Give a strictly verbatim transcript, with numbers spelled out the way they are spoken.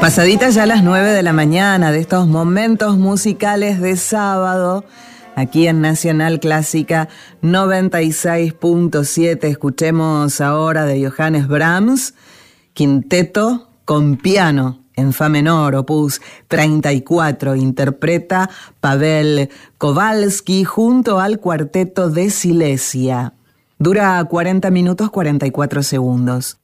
Pasaditas ya las nueve de la mañana de estos momentos musicales de sábado, aquí en Nacional Clásica noventa y seis punto siete. Escuchemos ahora de Johannes Brahms, Quinteto con piano en fa menor, opus treinta y cuatro. Interpreta Pavel Kowalski junto al Cuarteto de Silesia. Dura cuarenta minutos cuarenta y cuatro segundos.